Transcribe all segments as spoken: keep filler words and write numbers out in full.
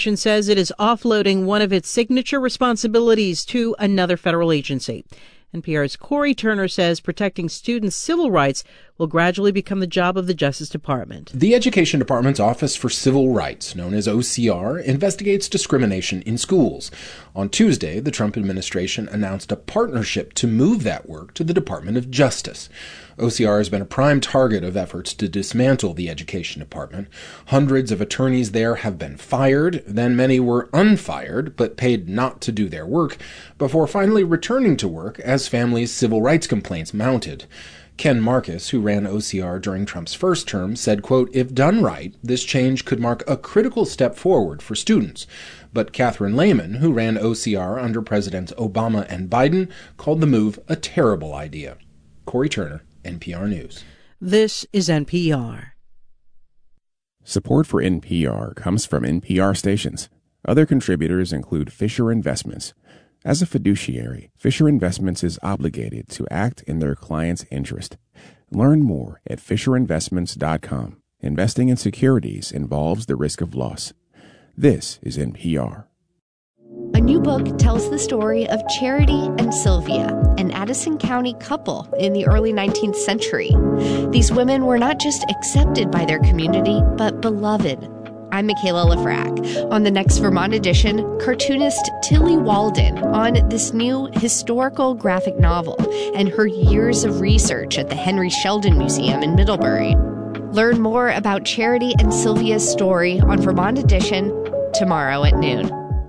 administration says it is offloading one of its signature responsibilities to another federal agency. N P R's Corey Turner says protecting students' civil rights will gradually become the job of the Justice Department. The Education Department's Office for Civil Rights, known as O C R, investigates discrimination in schools. On Tuesday, the Trump administration announced a partnership to move that work to the Department of Justice. O C R has been a prime target of efforts to dismantle the Education Department. Hundreds of attorneys there have been fired, then many were unfired, but paid not to do their work, before finally returning to work as families' civil rights complaints mounted. Ken Marcus, who ran O C R during Trump's first term, said, quote, "If done right, this change could mark a critical step forward for students." But Catherine Lehman, who ran O C R under Presidents Obama and Biden, called the move a terrible idea. Corey Turner, N P R News. This is N P R. Support for N P R comes from N P R stations. Other contributors include Fisher Investments. As a fiduciary, Fisher Investments is obligated to act in their client's interest. Learn more at fisher investments dot com. Investing in securities involves the risk of loss. This is N P R. A new book tells the story of Charity and Sylvia, an Addison County couple in the early nineteenth century. These women were not just accepted by their community, but beloved. I'm Michaela Lafrac. On the next Vermont edition, cartoonist Tilly Walden on this new historical graphic novel and her years of research at the Henry Sheldon Museum in Middlebury. Learn more about Charity and Sylvia's story on Vermont edition tomorrow at noon.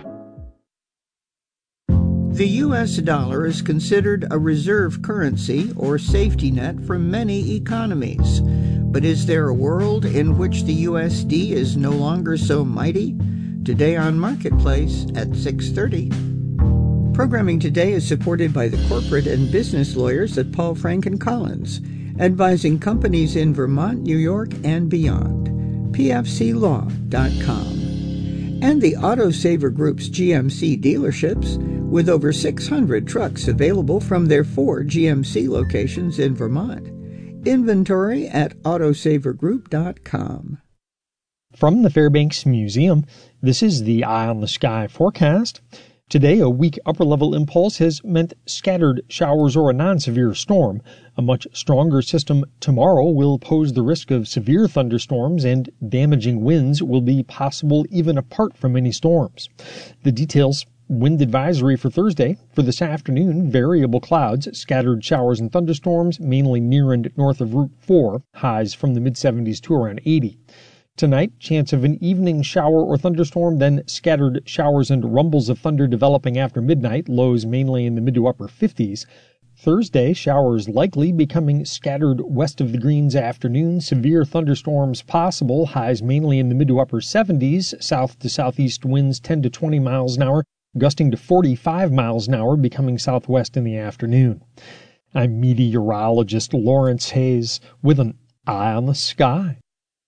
The U S dollar is considered a reserve currency or safety net for many economies. But is there a world in which the U S D is no longer so mighty? Today on Marketplace at six thirty. Programming today is supported by the corporate and business lawyers at Paul Frank and Collins, advising companies in Vermont, New York, and beyond. P F C law dot com. And the Autosaver Group's G M C dealerships, with over six hundred trucks available from their four G M C locations in Vermont. Inventory at autosaver group dot com. From the Fairbanks Museum, this is the Eye on the Sky forecast. Today, a weak upper-level impulse has meant scattered showers or a non-severe storm. A much stronger system tomorrow will pose the risk of severe thunderstorms, and damaging winds will be possible even apart from any storms. The details: wind advisory for Thursday. For this afternoon, variable clouds, scattered showers and thunderstorms, mainly near and north of Route four, highs from the mid seventies to around eighty. Tonight, chance of an evening shower or thunderstorm, then scattered showers and rumbles of thunder developing after midnight, lows mainly in the mid to upper fifties. Thursday, showers likely, becoming scattered west of the Greens afternoon. Severe thunderstorms possible, highs mainly in the mid to upper seventies. South to southeast winds ten to twenty miles an hour, gusting to forty-five miles an hour, becoming southwest in the afternoon. I'm meteorologist Lawrence Hayes with an Eye on the Sky.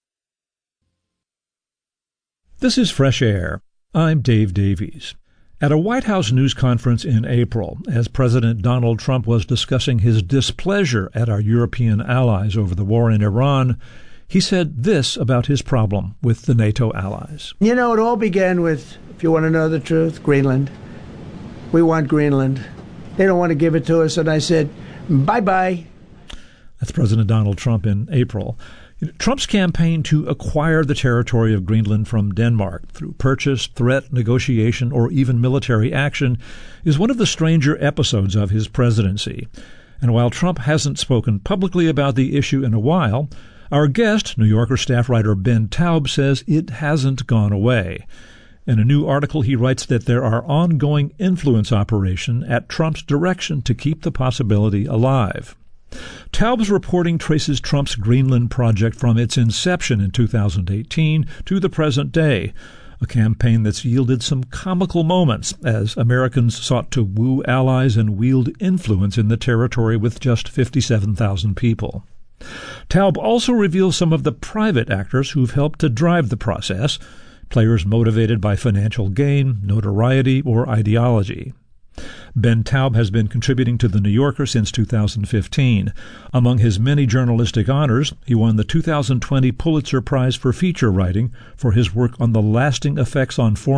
This is Fresh Air. I'm Dave Davies. At a White House news conference in April, as President Donald Trump was discussing his displeasure at our European allies over the war in Iran, he said this about his problem with the NATO allies. You know, it all began with, if you want to know the truth, Greenland. We want Greenland. They don't want to give it to us. And I said, bye-bye. That's President Donald Trump in April. Trump's campaign to acquire the territory of Greenland from Denmark through purchase, threat, negotiation, or even military action is one of the stranger episodes of his presidency. And while Trump hasn't spoken publicly about the issue in a while, our guest, New Yorker staff writer Ben Taub, says it hasn't gone away. In a new article, he writes that there are ongoing influence operations at Trump's direction to keep the possibility alive. Taub's reporting traces Trump's Greenland project from its inception in two thousand eighteen to the present day, a campaign that's yielded some comical moments as Americans sought to woo allies and wield influence in the territory with just fifty-seven thousand people. Taub also reveals some of the private actors who've helped to drive the process, players motivated by financial gain, notoriety, or ideology. Ben Taub has been contributing to The New Yorker since two thousand fifteen. Among his many journalistic honors, he won the two thousand twenty Pulitzer Prize for feature writing for his work on the lasting effects on foreign